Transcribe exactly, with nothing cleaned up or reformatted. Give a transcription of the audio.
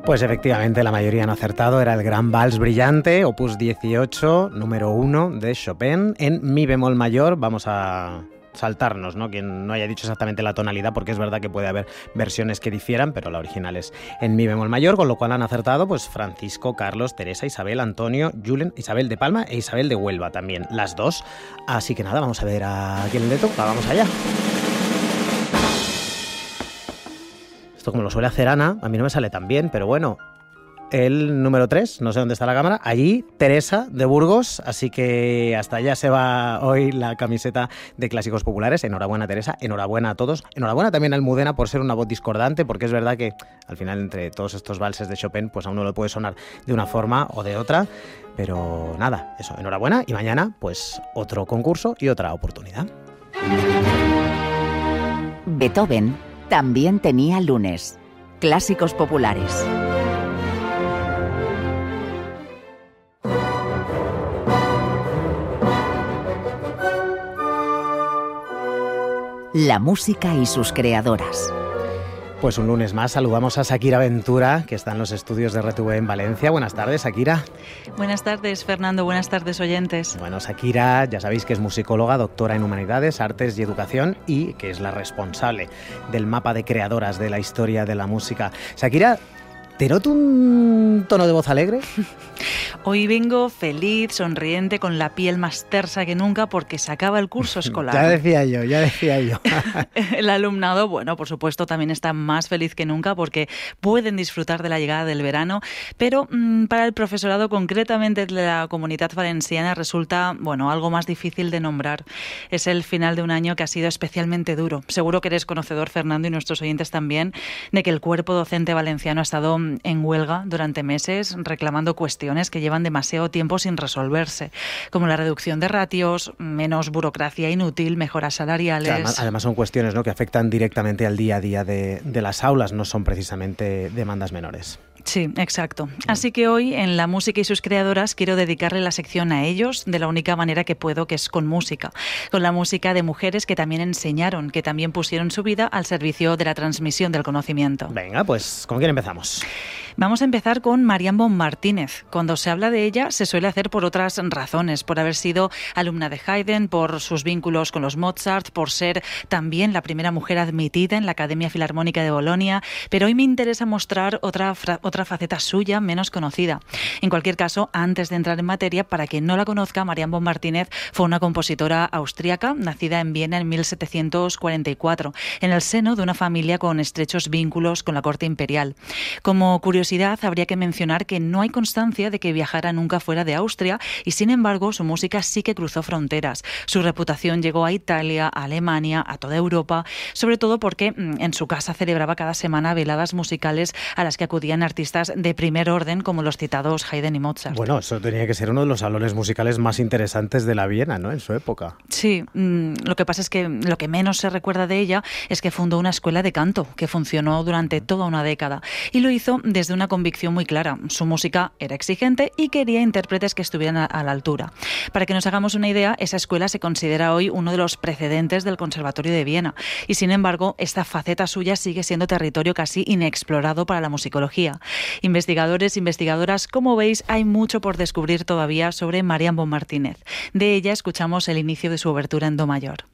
Pues efectivamente, la mayoría han acertado. Era el Gran Vals Brillante, opus dieciocho, número uno de Chopin, en mi bemol mayor. Vamos a saltarnos, ¿no? Quien no haya dicho exactamente la tonalidad, porque es verdad que puede haber versiones que difieran, pero la original es en mi bemol mayor, con lo cual han acertado pues Francisco, Carlos, Teresa, Isabel, Antonio, Julen, Isabel de Palma e Isabel de Huelva también, las dos. Así que nada, vamos a ver a quién le toca. Vamos allá. Esto como lo suele hacer Ana, a mí no me sale tan bien, pero bueno. El número tres, no sé dónde está la cámara, allí Teresa de Burgos, así que hasta allá se va hoy la camiseta de Clásicos Populares. Enhorabuena, Teresa, enhorabuena a todos, enhorabuena también a Almudena por ser una voz discordante, porque es verdad que al final entre todos estos valses de Chopin pues a uno le puede sonar de una forma o de otra, pero nada, eso, enhorabuena, y mañana pues otro concurso y otra oportunidad. Beethoven también tenía lunes. Clásicos Populares. La música y sus creadoras. Pues un lunes más saludamos a Shakira Ventura, que está en los estudios de R T V en Valencia. Buenas tardes, Shakira. Buenas tardes, Fernando. Buenas tardes, oyentes. Bueno, Shakira, ya sabéis que es musicóloga, doctora en Humanidades, Artes y Educación, y que es la responsable del mapa de creadoras de la historia de la música. Shakira, ¿te noto un tono de voz alegre? Hoy vengo feliz, sonriente, con la piel más tersa que nunca porque se acaba el curso escolar. Ya decía yo, ya decía yo. El alumnado, bueno, por supuesto, también está más feliz que nunca porque pueden disfrutar de la llegada del verano, pero mmm, para el profesorado, concretamente de la Comunitat Valenciana, resulta, bueno, algo más difícil de nombrar. Es el final de un año que ha sido especialmente duro. Seguro que eres conocedor, Fernando, y nuestros oyentes también, de que el cuerpo docente valenciano ha estado en huelga durante meses, reclamando cuestiones que llevan demasiado tiempo sin resolverse, como la reducción de ratios, menos burocracia inútil, mejoras salariales. Además, además son cuestiones, ¿no?, que afectan directamente al día a día de, de las aulas, no son precisamente demandas menores. Sí, exacto. Así que hoy, en La música y sus creadoras, quiero dedicarle la sección a ellos de la única manera que puedo, que es con música. Con la música de mujeres que también enseñaron, que también pusieron su vida al servicio de la transmisión del conocimiento. Venga, pues, ¿con quién empezamos? Vamos a empezar con Marian Bon Martínez. Cuando se habla de ella, se suele hacer por otras razones, por haber sido alumna de Haydn, por sus vínculos con los Mozart, por ser también la primera mujer admitida en la Academia Filarmónica de Bolonia, pero hoy me interesa mostrar otra, otra faceta suya menos conocida. En cualquier caso, antes de entrar en materia, para quien no la conozca, Marian Bon Martínez fue una compositora austríaca, nacida en Viena en mil setecientos cuarenta y cuatro, en el seno de una familia con estrechos vínculos con la corte imperial. Como curiosidad, habría que mencionar que no hay constancia de que viajara nunca fuera de Austria y, sin embargo, su música sí que cruzó fronteras. Su reputación llegó a Italia, a Alemania, a toda Europa, sobre todo porque en su casa celebraba cada semana veladas musicales a las que acudían artistas de primer orden como los citados Haydn y Mozart. Bueno, eso tenía que ser uno de los salones musicales más interesantes de la Viena, ¿no?, en su época. Sí, lo que pasa es que lo que menos se recuerda de ella es que fundó una escuela de canto que funcionó durante toda una década y lo hizo desde una convicción muy clara. Su música era exigente y quería intérpretes que estuvieran a, a la altura. Para que nos hagamos una idea, esa escuela se considera hoy uno de los precedentes del Conservatorio de Viena y, sin embargo, esta faceta suya sigue siendo territorio casi inexplorado para la musicología. Investigadores, investigadoras, como veis, hay mucho por descubrir todavía sobre Marian Bon Martínez. De ella escuchamos el inicio de su obertura en do mayor.